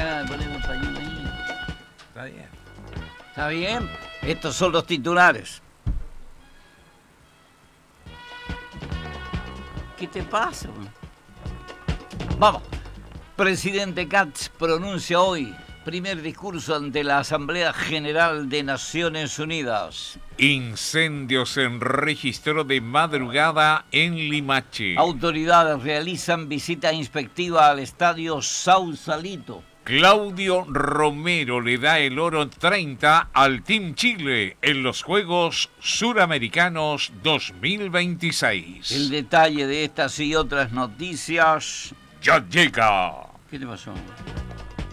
poneme el pañuelo ahí. Está bien. ¿Está bien? Estos son los titulares. ¿Qué te pasa? Vamos. Presidente Katz pronuncia hoy primer discurso ante la Asamblea General de Naciones Unidas. Incendio se registró de madrugada en Limache. Autoridades realizan visita inspectiva al estadio Sausalito. Claudio Romero le da el oro 30 al Team Chile en los Juegos Suramericanos 2026. El detalle de estas y otras noticias Ya llega. ¿Qué te pasó?